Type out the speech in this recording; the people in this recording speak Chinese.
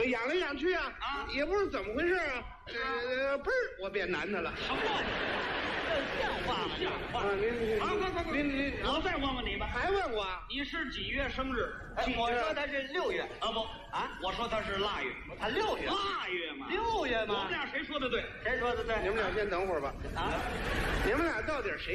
养来养去啊，也不知怎么回事啊，嘣儿我变男的了。 什么呀？这像话吗？像话！ 您， 我再问问你吧， 还问我啊？ 你是几月生日？ 我说他是6月啊不啊，我说他是腊月， 他6月， 腊月嘛 6月嘛。 我们俩谁说的对？ 谁说的对？ 你们俩先等会儿吧。 啊， 你们俩到底谁